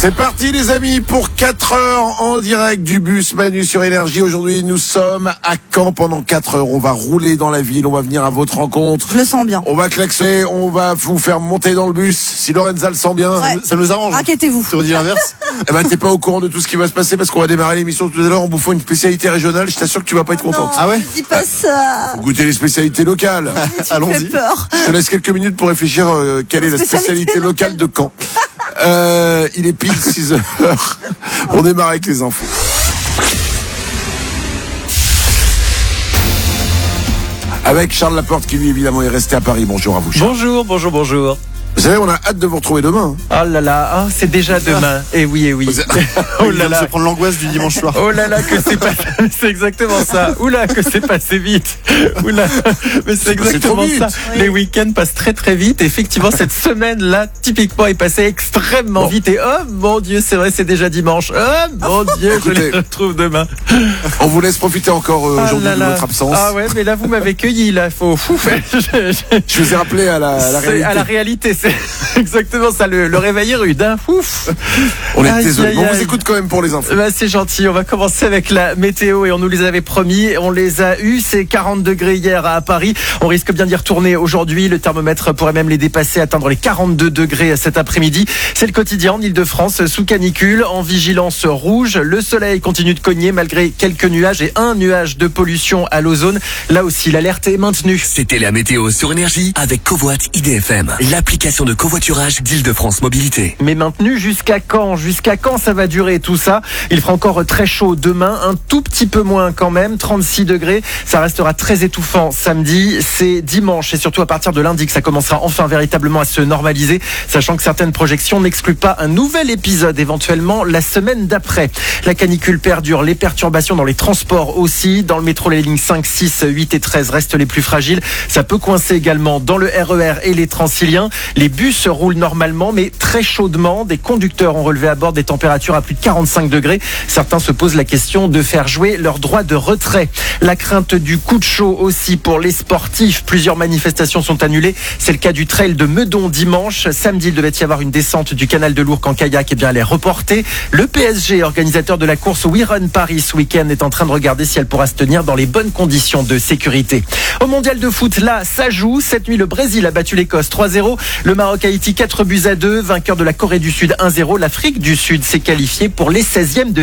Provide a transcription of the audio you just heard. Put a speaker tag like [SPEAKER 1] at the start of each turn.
[SPEAKER 1] C'est parti les amis pour 4 heures en direct du bus Manu sur Énergie. Aujourd'hui nous sommes à Caen pendant 4 heures. On va rouler dans la ville, on va venir à votre rencontre.
[SPEAKER 2] Je le sens bien.
[SPEAKER 1] On va klaxonner, on va vous faire monter dans le bus. Si Lorenza le sent bien,
[SPEAKER 2] Ouais.
[SPEAKER 1] ça nous arrange.
[SPEAKER 2] Inquiétez-vous.
[SPEAKER 1] Tu veux dire l'inverse? Eh ben t'es pas au courant de tout ce qui va se passer parce qu'on va démarrer l'émission tout à l'heure en bouffant une spécialité régionale. Je t'assure que tu vas pas être contente.
[SPEAKER 2] Non, dis pas ça.
[SPEAKER 1] Goûter les spécialités locales.
[SPEAKER 2] Tu me fais peur.
[SPEAKER 1] Je te laisse quelques minutes pour réfléchir quelle est la spécialité locale de Caen. Il est pile 6 heures. On démarre avec les infos. Avec Charles Laporte qui lui évidemment est resté à Paris. Bonjour à vous Charles.
[SPEAKER 3] Bonjour.
[SPEAKER 1] Vous savez, on a hâte de vous retrouver demain.
[SPEAKER 3] Oh là là, c'est déjà demain. Eh oui. Oh là là.
[SPEAKER 4] Se prendre l'angoisse du dimanche soir.
[SPEAKER 3] Oh là là, que c'est pas, c'est exactement ça. Oula, que c'est passé vite. Oula, mais c'est exactement
[SPEAKER 1] trop vite.
[SPEAKER 3] ça.
[SPEAKER 2] Oui.
[SPEAKER 3] Les week-ends passent très très vite. Effectivement, cette semaine-là, typiquement, est passée extrêmement vite. Et oh mon Dieu, c'est vrai, c'est déjà dimanche. Oh mon Dieu, je les retrouve demain.
[SPEAKER 1] On vous laisse profiter encore aujourd'hui
[SPEAKER 3] là
[SPEAKER 1] de
[SPEAKER 3] là.
[SPEAKER 1] votre absence.
[SPEAKER 3] Ah ouais, mais là, vous m'avez cueilli, là. Faut,
[SPEAKER 1] Je vous ai rappelé à la
[SPEAKER 3] c'est
[SPEAKER 1] réalité.
[SPEAKER 3] à la réalité, c'est exactement ça. Le réveil est rude, hein. Ouf.
[SPEAKER 1] On est
[SPEAKER 3] Aïe,
[SPEAKER 1] désolé.
[SPEAKER 3] aïe,
[SPEAKER 1] Mais on vous
[SPEAKER 3] aïe.
[SPEAKER 1] écoute quand même pour les infos.
[SPEAKER 3] Bah, c'est gentil, on va commencer avec la météo et on nous les avait promis, on les a eus, c'est 40 degrés hier à Paris, on risque bien d'y retourner aujourd'hui, le thermomètre pourrait même les dépasser, atteindre les 42 degrés cet après-midi. C'est le quotidien en Ile-de-France, sous canicule, en vigilance rouge, le soleil continue de cogner malgré quelques nuages et un nuage de pollution à l'ozone, là aussi l'alerte est maintenue.
[SPEAKER 5] C'était la météo sur Énergie avec Covoit IDFM, l'application de covoiturage d'Île-de-France Mobilité.
[SPEAKER 3] Mais maintenu jusqu'à quand? Jusqu'à quand ça va durer tout ça? Il fera encore très chaud demain, un tout petit peu moins quand même, 36 degrés. Ça restera très étouffant samedi. C'est dimanche et surtout à partir de lundi que ça commencera enfin véritablement à se normaliser, sachant que certaines projections n'excluent pas un nouvel épisode éventuellement la semaine d'après. La canicule perdure, les perturbations dans les transports aussi. Dans le métro, les lignes 5, 6, 8 et 13 restent les plus fragiles. Ça peut coincer également dans le RER et les Transiliens. Les bus roulent normalement mais très chaudement. Des conducteurs ont relevé à bord des températures à plus de 45 degrés. Certains se posent la question de faire jouer leur droit de retrait. La crainte du coup de chaud aussi pour les sportifs. Plusieurs manifestations sont annulées. C'est le cas du trail de Meudon dimanche. Samedi, il devait y avoir une descente du canal de l'Ourcq en kayak. Eh bien, elle est reportée. Le PSG, organisateur de la course We Run Paris ce week-end, est en train de regarder si elle pourra se tenir dans les bonnes conditions de sécurité. Au mondial de foot, là, ça joue. Cette nuit, le Brésil a battu l'Écosse 3-0. Le Maroc-Haïti 4-2. Vainqueur de la Corée du Sud 1-0. L'Afrique du Sud s'est qualifiée pour les 16e de